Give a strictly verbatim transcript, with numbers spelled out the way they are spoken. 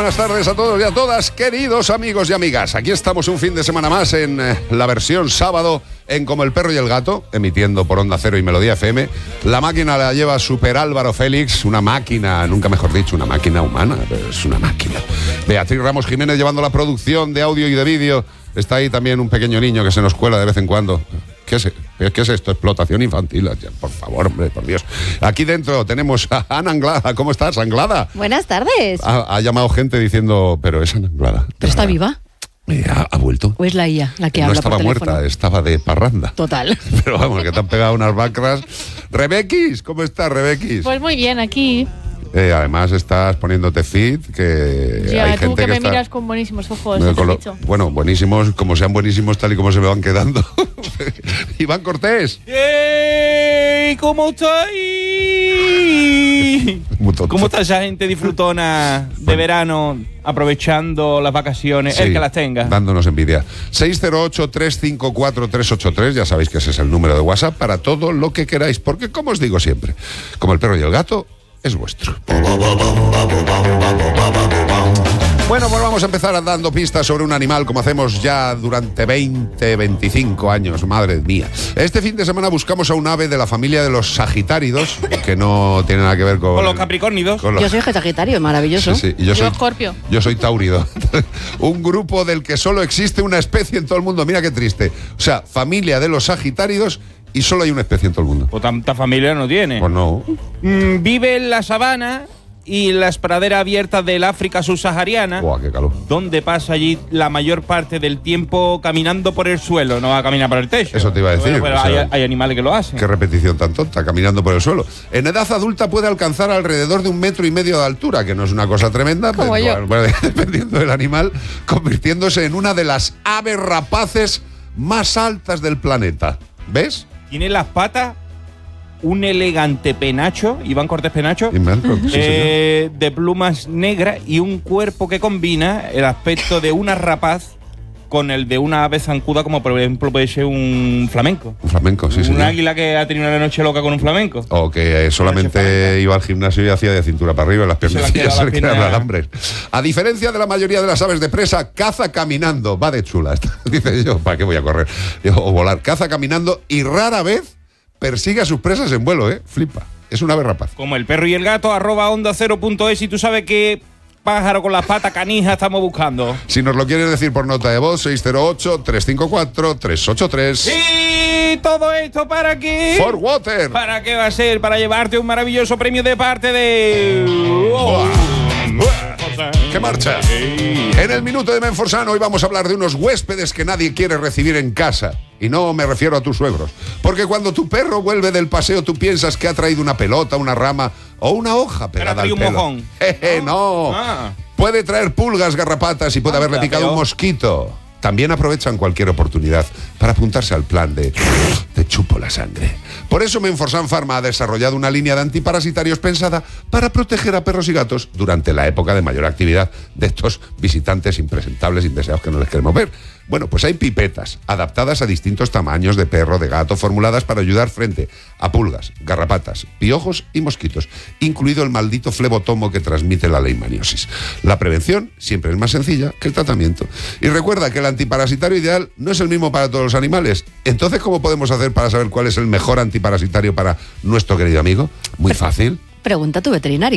buenas tardes a todos y a todas, queridos amigos y amigas. Aquí estamos un fin de semana más en eh, la versión sábado en Como el Perro y el Gato, emitiendo por Onda Cero y Melodía F M. La máquina la lleva Super Álvaro Félix, una máquina, nunca mejor dicho, una máquina humana, pero es una máquina. Beatriz Ramos Jiménez llevando la producción de audio y de vídeo. Está ahí también un pequeño niño que se nos cuela de vez en cuando. ¿Qué es, ¿Qué es esto? Explotación infantil. Por favor, hombre, por Dios. Aquí dentro tenemos a Ana Anglada. ¿Cómo estás, Anglada? Buenas tardes. Ha, ha llamado gente diciendo, pero es Ana Anglada. ¿Pero está viva? Eh, ha, ha vuelto. ¿O es la I A la que no habla estaba por teléfono? muerta, estaba de parranda. Total. Pero vamos, que te han pegado unas bacras. Rebequis, ¿cómo estás, Rebequis? Pues muy bien, aquí. Eh, además estás poniéndote fit, que Ya, hay tú gente que, que me está... miras con buenísimos ojos, Eh, te he lo- dicho. Bueno, buenísimos, como sean buenísimos tal y como se me van quedando. Iván Cortés. ¡Ey! ¿Cómo estáis? Muy tonto. ¿Cómo está esa gente disfrutona de verano, aprovechando las vacaciones? Sí, el que las tenga. dándonos envidia. seis cero ocho, tres cinco cuatro, tres ocho tres, ya sabéis que ese es el número de WhatsApp para todo lo que queráis, porque como os digo siempre, como el perro y el gato, es vuestro. Bueno, pues vamos a empezar dando pistas sobre un animal como hacemos ya durante veinte, veinticinco años, madre mía. Este fin de semana buscamos a un ave de la familia de los sagitáridos, que no tiene nada que ver con... Con los capricornidos. con los- Yo soy Sagitario, maravilloso. Sí, sí, y yo Yo soy Escorpio. Yo soy taurido. Un grupo del que solo existe una especie en todo el mundo. Mira qué triste. O sea, familia de los sagitáridos y solo hay una especie en todo el mundo. Pues tanta familia no tiene. Pues no. Mm, vive en la sabana y en las praderas abiertas del África subsahariana, Buah, qué calor. donde pasa allí la mayor parte del tiempo caminando por el suelo, no va a caminar por el techo. Eso te iba a decir, Bueno, pues o sea, hay, hay animales que lo hacen. Qué repetición tan tonta, caminando por el suelo. En edad adulta puede alcanzar alrededor de un metro y medio de altura, que no es una cosa tremenda, Como pero, yo. bueno, dependiendo del animal, convirtiéndose en una de las aves rapaces más altas del planeta. ¿Ves? Tiene las patas un elegante penacho, Iván Cortés Penacho, Inmenso, sí, eh, de plumas negras y un cuerpo que combina el aspecto de una rapaz con el de una ave zancuda, como por ejemplo puede ser un flamenco. Un flamenco, sí, un señor. águila que ha tenido una noche loca con un flamenco. O que eh, solamente iba al gimnasio y hacía de cintura para arriba, las Se le han piernecillas quedado se las le quedan piernas. alambres. A diferencia de la mayoría de las aves de presa, caza caminando, va de chula. Dice yo, ¿para qué voy a correr? Digo, o volar, caza caminando y rara vez persigue a sus presas en vuelo, ¿eh? Flipa. Es una ave rapaz. Como el perro y el gato, arroba onda cero punto es, y tú sabes qué pájaro con las patas canijas estamos buscando. Si nos lo quieres decir por nota de voz, seis cero ocho, tres cinco cuatro, tres ocho tres. Y todo esto para qué. For Water. ¿Para qué va a ser? Para llevarte un maravilloso premio de parte de... Buah. Buah. ¡Qué marcha! En el Minuto de Menforsan hoy vamos a hablar de unos huéspedes que nadie quiere recibir en casa. Y no me refiero a tus suegros. Porque cuando tu perro vuelve del paseo, tú piensas que ha traído una pelota, una rama o una hoja pegada al traído un pelo. mojón. Jeje, no. Ah. Puede traer pulgas, garrapatas y puede Anda, haberle picado pero- un mosquito. También aprovechan cualquier oportunidad para apuntarse al plan de te chupo la sangre. Por eso Menforsan Pharma ha desarrollado una línea de antiparasitarios pensada para proteger a perros y gatos durante la época de mayor actividad de estos visitantes impresentables, indeseados que no les queremos ver. Bueno, pues hay pipetas adaptadas a distintos tamaños de perro, de gato, formuladas para ayudar frente a pulgas, garrapatas, piojos y mosquitos, incluido el maldito flebotomo que transmite la leishmaniosis. La prevención siempre es más sencilla que el tratamiento. Y recuerda que el antiparasitario ideal no es el mismo para todos los animales. Entonces, ¿cómo podemos hacer para saber cuál es el mejor antiparasitario para nuestro querido amigo? Muy fácil. Pregunta a tu veterinario.